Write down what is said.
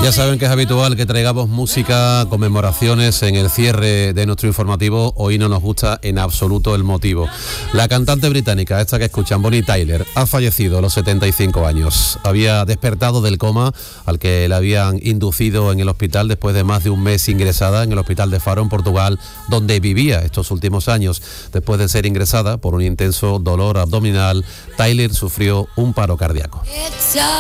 Ya saben que es habitual que traigamos música, conmemoraciones en el cierre de nuestro informativo. Hoy no nos gusta en absoluto el motivo. La cantante británica, esta que escuchan, Bonnie Tyler, ha fallecido a los 75 años. Había despertado del coma al que la habían inducido en el hospital después de más de un mes ingresada en el hospital de Faro, en Portugal, donde vivía estos últimos años. Después de ser ingresada por un intenso dolor abdominal, Tyler sufrió un paro cardíaco.